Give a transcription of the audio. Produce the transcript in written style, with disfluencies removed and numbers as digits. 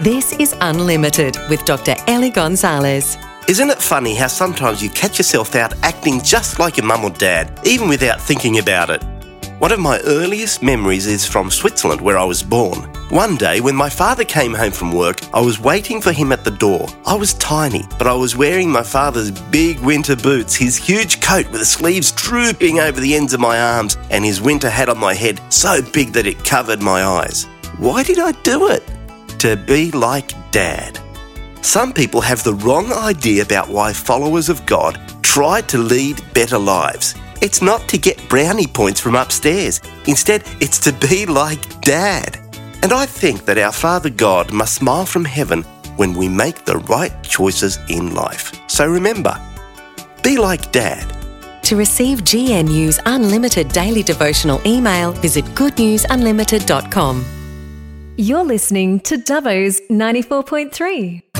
This is Unlimited with Dr. Ellie Gonzalez. Isn't it funny how sometimes you catch yourself out acting just like your mum or dad, even without thinking about it? One of my earliest memories is from Switzerland, where I was born. One day, when my father came home from work, I was waiting for him at the door. I was tiny, but I was wearing my father's big winter boots, his huge coat with the sleeves drooping over the ends of my arms, and his winter hat on my head so big that it covered my eyes. Why did I do it? To be like Dad. Some people have the wrong idea about why followers of God try to lead better lives. It's not to get brownie points from upstairs. Instead, it's to be like Dad. And I think that our Father God must smile from heaven when we make the right choices in life. So remember, be like Dad. To receive GNU's Unlimited daily devotional email, visit goodnewsunlimited.com. You're listening to Dubbo's 94.3.